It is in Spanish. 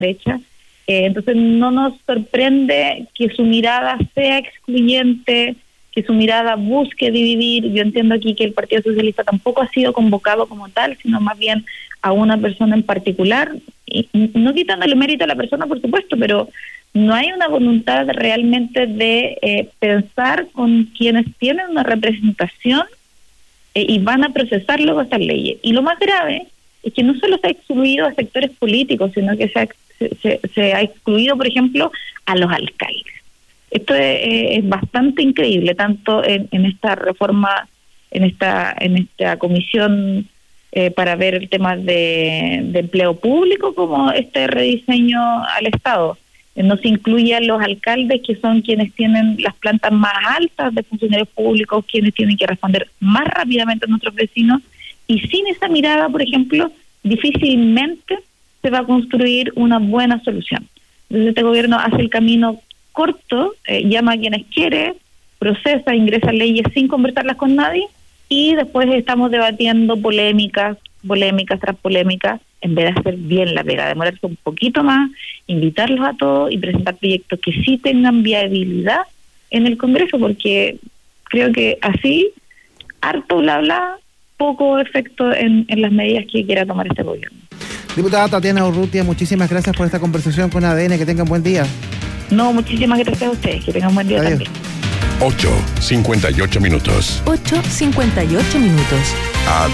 derecha. Entonces no nos sorprende que su mirada sea excluyente, que su mirada busque dividir. Yo entiendo aquí que el Partido Socialista tampoco ha sido convocado como tal, sino más bien a una persona en particular, y no quitándole mérito a la persona, por supuesto, pero no hay una voluntad realmente de pensar con quienes tienen una representación y van a procesar luego estas leyes. Y lo más grave es que no solo se ha excluido a sectores políticos, sino que se ha excluido, por ejemplo, a los alcaldes. Esto es bastante increíble, tanto en esta reforma, en esta comisión para ver el tema de empleo público, como este rediseño al Estado. No se incluyen los alcaldes, que son quienes tienen las plantas más altas de funcionarios públicos, quienes tienen que responder más rápidamente a nuestros vecinos, y sin esa mirada, por ejemplo, difícilmente se va a construir una buena solución. Entonces este gobierno hace el camino corto, llama a quienes quiere, procesa, ingresa leyes sin conversarlas con nadie, y después estamos debatiendo polémicas tras polémicas, en vez de hacer bien la pega, demorarse un poquito más, invitarlos a todos y presentar proyectos que sí tengan viabilidad en el Congreso, porque creo que así, harto bla bla, poco efecto en las medidas que quiera tomar este gobierno. Diputada Tatiana Urrutia, muchísimas gracias por esta conversación con ADN, que tengan buen día. No, muchísimas gracias a ustedes, que tengan buen día. Adiós. También. 8:58 minutos. 8:58 minutos.